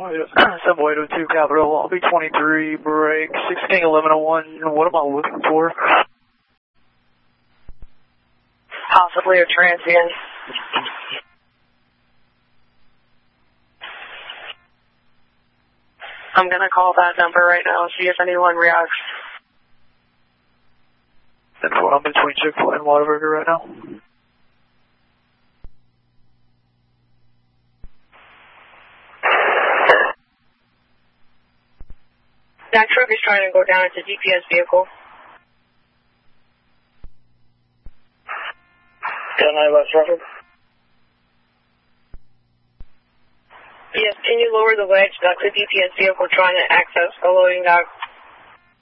7802 Capital, I'll be 23, break 161101. What am I looking for? Possibly a transient. I'm going to call that number right now and see if anyone reacts. I'm between Chick-fil-A and Whataburger right now. That truck is trying to go down. It's a DPS vehicle. Can I less record? Yes, can you lower the ledge? That's a DPS vehicle trying to access the loading dock.